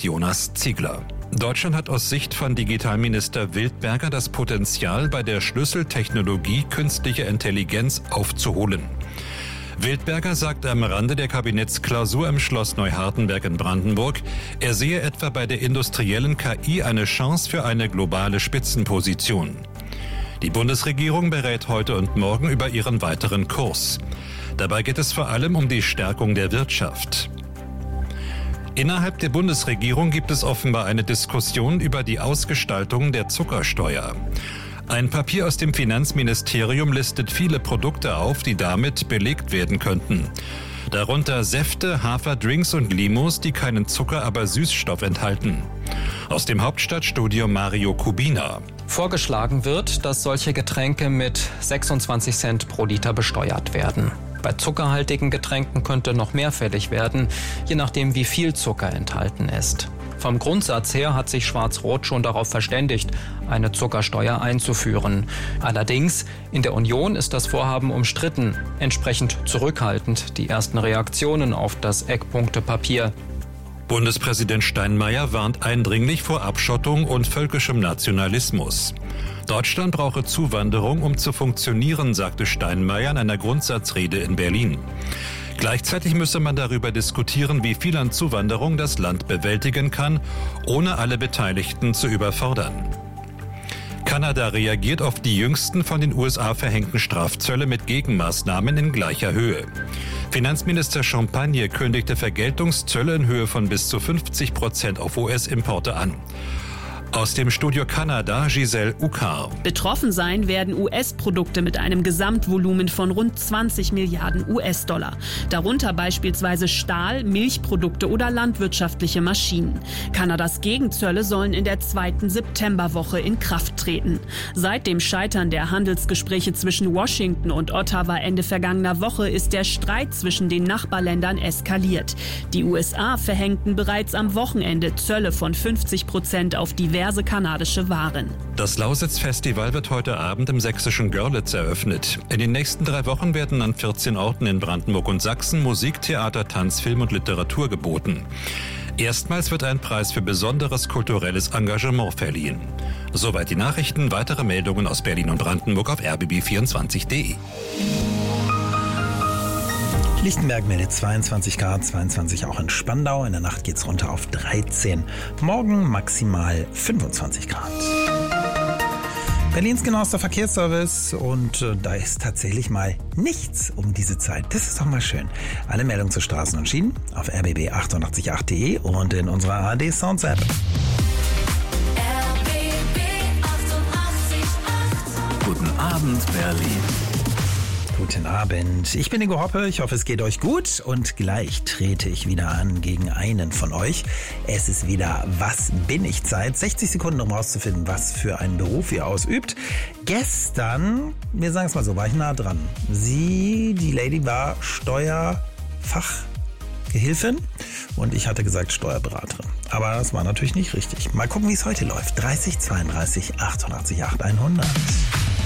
Jonas Ziegler. Deutschland hat aus Sicht von Digitalminister Wildberger das Potenzial, bei der Schlüsseltechnologie künstliche Intelligenz aufzuholen. Wildberger sagt am Rande der Kabinettsklausur im Schloss Neuhardenberg in Brandenburg, er sehe etwa bei der industriellen KI eine Chance für eine globale Spitzenposition. Die Bundesregierung berät heute und morgen über ihren weiteren Kurs. Dabei geht es vor allem um die Stärkung der Wirtschaft. Innerhalb der Bundesregierung gibt es offenbar eine Diskussion über die Ausgestaltung der Zuckersteuer. Ein Papier aus dem Finanzministerium listet viele Produkte auf, die damit belegt werden könnten. Darunter Säfte, Haferdrinks und Limos, die keinen Zucker, aber Süßstoff enthalten. Aus dem Hauptstadtstudio Mario Kubina. Vorgeschlagen wird, dass solche Getränke mit 26 Cent pro Liter besteuert werden. Bei zuckerhaltigen Getränken könnte noch mehr fällig werden, je nachdem wie viel Zucker enthalten ist. Vom Grundsatz her hat sich Schwarz-Rot schon darauf verständigt, eine Zuckersteuer einzuführen. Allerdings, in der Union ist das Vorhaben umstritten, entsprechend zurückhaltend die ersten Reaktionen auf das Eckpunktepapier. Bundespräsident Steinmeier warnt eindringlich vor Abschottung und völkischem Nationalismus. Deutschland brauche Zuwanderung, um zu funktionieren, sagte Steinmeier in einer Grundsatzrede in Berlin. Gleichzeitig müsse man darüber diskutieren, wie viel an Zuwanderung das Land bewältigen kann, ohne alle Beteiligten zu überfordern. Kanada reagiert auf die jüngsten von den USA verhängten Strafzölle mit Gegenmaßnahmen in gleicher Höhe. Finanzminister Champagne kündigte Vergeltungszölle in Höhe von bis zu 50% auf US-Importe an. Aus dem Studio Kanada, Giselle Ukar. Betroffen sein werden US-Produkte mit einem Gesamtvolumen von rund 20 Milliarden US-Dollar. Darunter beispielsweise Stahl, Milchprodukte oder landwirtschaftliche Maschinen. Kanadas Gegenzölle sollen in der 2. Septemberwoche in Kraft treten. Seit dem Scheitern der Handelsgespräche zwischen Washington und Ottawa Ende vergangener Woche ist der Streit zwischen den Nachbarländern eskaliert. Die USA verhängten bereits am Wochenende Zölle von 50% auf diverse kanadische Waren. Das Lausitz-Festival wird heute Abend im sächsischen Görlitz eröffnet. In den nächsten 3 Wochen werden an 14 Orten in Brandenburg und Sachsen Musik, Theater, Tanz, Film und Literatur geboten. Erstmals wird ein Preis für besonderes kulturelles Engagement verliehen. Soweit die Nachrichten. Weitere Meldungen aus Berlin und Brandenburg auf rbb24.de. Lichtenberg meldet 22 Grad, 22 auch in Spandau. In der Nacht geht's runter auf 13. Morgen maximal 25 Grad. Berlins genauester Verkehrsservice und da ist tatsächlich mal nichts um diese Zeit. Das ist doch mal schön. Alle Meldungen zu Straßen und Schienen auf rbb888.de und in unserer ARD Sounds App. Guten Abend, Berlin. Guten Abend, ich bin Ingo Hoppe, ich hoffe es geht euch gut und gleich trete ich wieder an gegen einen von euch. Es ist wieder Was bin ich Zeit, 60 Sekunden, um herauszufinden, was für einen Beruf ihr ausübt. Gestern, wir sagen es mal so, war ich nah dran. Die Lady war Steuerfachgehilfin und ich hatte gesagt Steuerberaterin. Aber das war natürlich nicht richtig. Mal gucken, wie es heute läuft. 30 32 88 8 100.